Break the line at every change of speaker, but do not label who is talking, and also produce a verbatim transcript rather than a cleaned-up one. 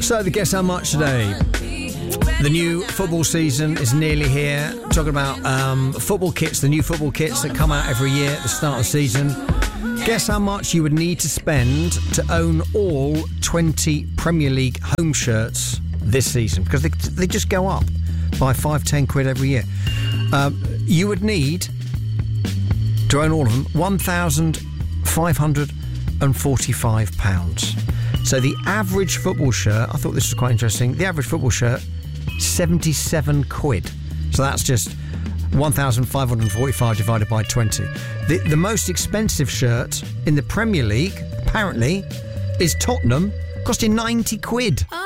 So, the Guess How Much today. The new football season is nearly here. Talking about um, football kits, the new football kits that come out every year at the start of the season. Guess how much you would need to spend to own all twenty Premier League home shirts this season, because they, they just go up by five, ten quid every year. Um, you would need to own all of them one thousand five hundred forty-five pounds. So the average football shirt, I thought this was quite interesting, the average football shirt, seventy-seven quid. So that's just one thousand five hundred forty-five divided by twenty. The, the most expensive shirt in the Premier League, apparently, is Tottenham, costing ninety quid.